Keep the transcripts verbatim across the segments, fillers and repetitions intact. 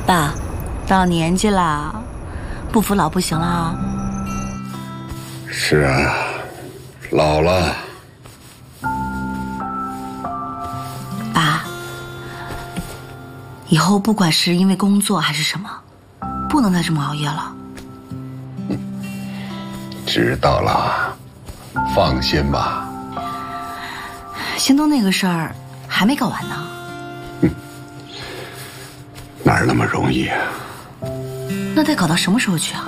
爸，到年纪了，不服老不行了啊。 是啊，老了。 爸，以后不管是因为工作还是什么，不能再这么熬夜了。 知道了，放心吧。 新东那个事儿还没搞完呢。 嗯，哪儿那么容易啊？ 那得搞到什么时候去啊？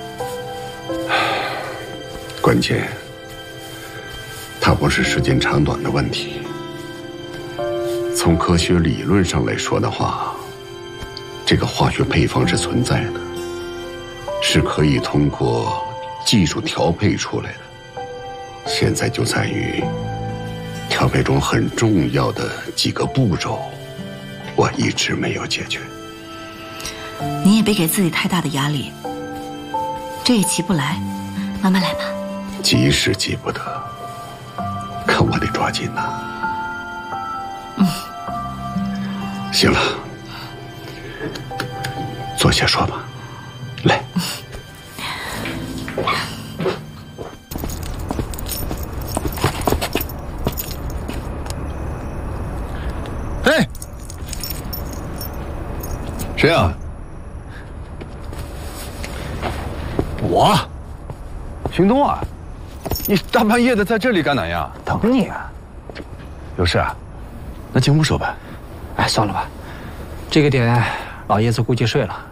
关键，它不是时间长短的问题。从科学理论上来说的话，这个化学配方是存在的，是可以通过技术调配出来的。现在就在于调配中很重要的几个步骤，我一直没有解决。 你也别给自己太大的压力，这也急不来，慢慢来吧。 急是急不得，可我得抓紧呐。 嗯， 行了，坐下说吧，来。 哎，谁啊？我，邢东啊，你大半夜的在这里干哪呀？ 等你啊。 有事啊？那进屋说吧。 哎，算了吧，这个点老爷子估计睡了。